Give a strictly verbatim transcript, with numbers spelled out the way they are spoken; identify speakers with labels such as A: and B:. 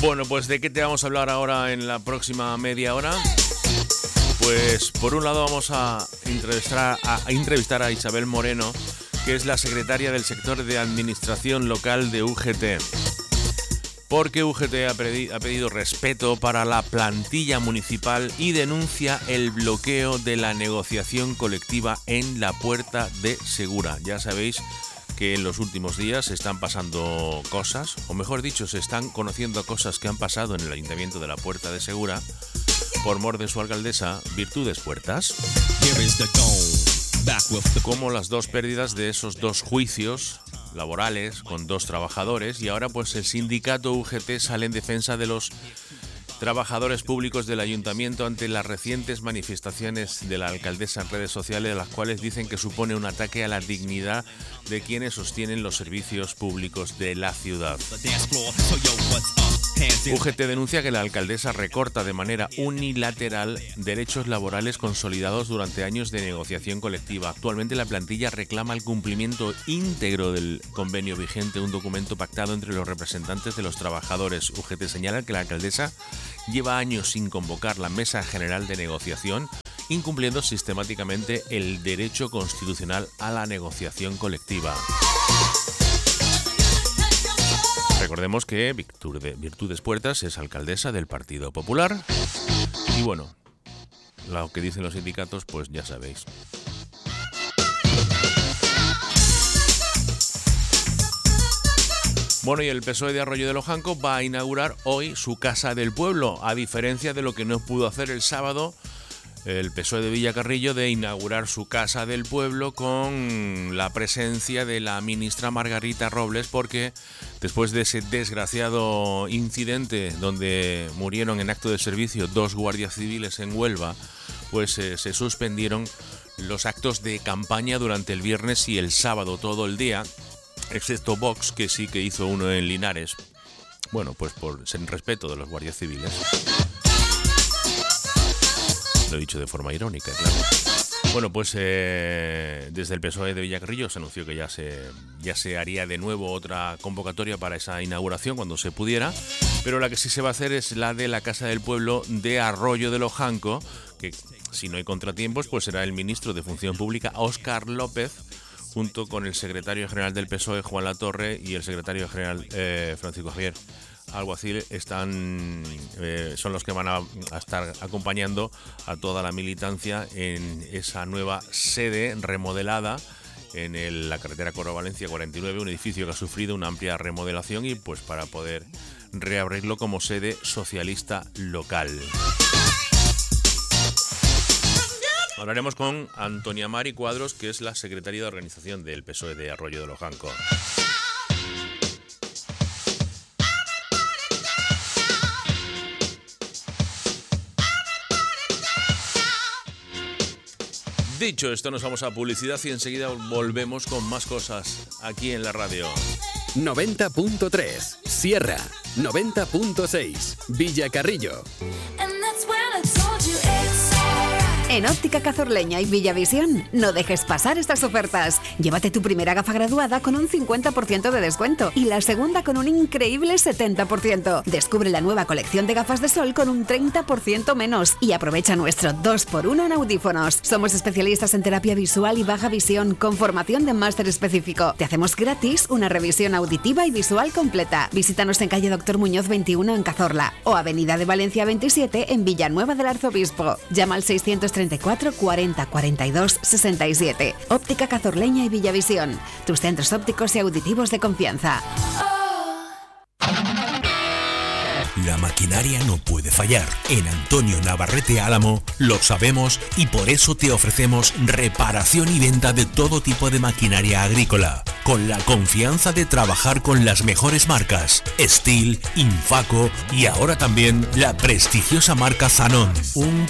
A: Bueno, pues ¿de qué te vamos a hablar ahora en la próxima media hora? Pues por un lado vamos a entrevistar a, a entrevistar a Isabel Moreno, que es la secretaria del sector de administración local de U G T. Porque U G T ha, pedi- ha pedido respeto para la plantilla municipal y denuncia el bloqueo de la negociación colectiva en la Puerta de Segura. Ya sabéis que en los últimos días se están pasando cosas, o mejor dicho, se están conociendo cosas que han pasado en el Ayuntamiento de la Puerta de Segura por mor de su alcaldesa, Virtudes Puertas, como las dos pérdidas de esos dos juicios laborales con dos trabajadores, y ahora pues el sindicato U G T sale en defensa de los trabajadores públicos del ayuntamiento ante las recientes manifestaciones de la alcaldesa en redes sociales, las cuales dicen que supone un ataque a la dignidad de quienes sostienen los servicios públicos de la ciudad. U G T denuncia que la alcaldesa recorta de manera unilateral derechos laborales consolidados durante años de negociación colectiva. Actualmente la plantilla reclama el cumplimiento íntegro del convenio vigente, un documento pactado entre los representantes de los trabajadores. U G T señala que la alcaldesa lleva años sin convocar la mesa general de negociación, incumpliendo sistemáticamente el derecho constitucional a la negociación colectiva. Recordemos que Virtudes Puertas es alcaldesa del Partido Popular y bueno, lo que dicen los sindicatos pues ya sabéis. Bueno, y el P S O E de Arroyo de Lojanco va a inaugurar hoy su Casa del Pueblo, a diferencia de lo que no pudo hacer el sábado el P S O E de Villacarrillo, de inaugurar su Casa del Pueblo con la presencia de la ministra Margarita Robles, porque después de ese desgraciado incidente donde murieron en acto de servicio dos guardias civiles en Huelva, pues eh, se suspendieron los actos de campaña durante el viernes y el sábado todo el día, excepto Vox, que sí que hizo uno en Linares. Bueno, pues por en respeto de los guardias civiles. Lo he dicho de forma irónica, claro. Bueno, pues eh, desde el P S O E de Villacarrillo se anunció que ya se, ya se haría de nuevo otra convocatoria para esa inauguración cuando se pudiera, pero la que sí se va a hacer es la de la Casa del Pueblo de Arroyo de Lojanco, que si no hay contratiempos, pues será el ministro de Función Pública, Óscar López, junto con el secretario general del P S O E, Juan Latorre, y el secretario general eh, Francisco Javier Alguacil, están, eh, son los que van a, a estar acompañando a toda la militancia en esa nueva sede remodelada en el, la carretera Coro-Valencia cuarenta y nueve, un edificio que ha sufrido una amplia remodelación y pues para poder reabrirlo como sede socialista local. Hablaremos con Antonia Mari Cuadros, que es la secretaria de organización del P S O E de Arroyo de Lojanco. Dicho esto, nos vamos a publicidad y enseguida volvemos con más cosas aquí en la radio.
B: noventa punto tres, Sierra. noventa punto seis, Villacarrillo.
C: En Óptica Cazorleña y Villavisión, no dejes pasar estas ofertas. Llévate tu primera gafa graduada con un cincuenta por ciento de descuento y la segunda con un increíble setenta por ciento. Descubre la nueva colección de gafas de sol con un treinta por ciento menos y aprovecha nuestro dos por uno en audífonos. Somos especialistas en terapia visual y baja visión con formación de máster específico. Te hacemos gratis una revisión auditiva y visual completa. Visítanos en calle Doctor Muñoz veintiuno en Cazorla o avenida de Valencia veintisiete en Villanueva del Arzobispo. Llama al seiscientos treinta y cuatro cuarenta cuarenta y dos sesenta y siete. Óptica Cazorleña y Villavisión, tus centros ópticos y auditivos de confianza.
D: La maquinaria no puede fallar. En Antonio Navarrete Álamo lo sabemos y por eso te ofrecemos reparación y venta de todo tipo de maquinaria agrícola, con la confianza de trabajar con las mejores marcas, Steel, Infaco y ahora también la prestigiosa marca Zanon. Un